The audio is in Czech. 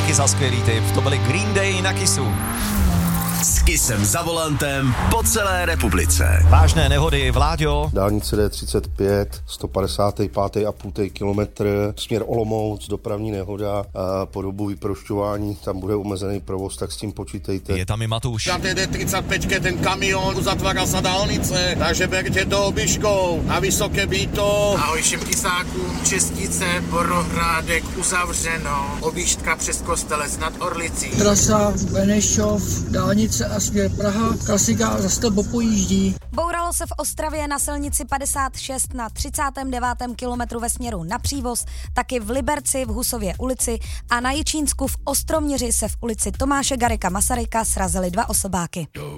Díky za skvělý tip. To byly Green Day na Kissu. S Kissem za volantem po celé republice. Vážné nehody, Vláďo. Dálnice D35, 155,5 kilometr, směr Olomouc, dopravní nehoda, po dobu vyprošťování tam bude omezený provoz, tak s tím počítejte. Je tam i Matuš. Na té D35 ten kamion uzatvára sa dálnice, takže berte to obyškou, na Vysoké Býto. Ahoj všem Kisákům, Čestice, Borohrádek uzavřeno, objížďka přes Kostelec nad Orlicí. Trasa Benešov, dálnice a směr Praha, klasika zase to pojíždí. Bouralo se v Ostravě na silnici 56 na 39. kilometru ve směru na Přívoz, taky v Liberci v Husově ulici a na Jičínsku v Ostroměři se v ulici Tomáše Garrigua Masaryka srazily 2 osobáky.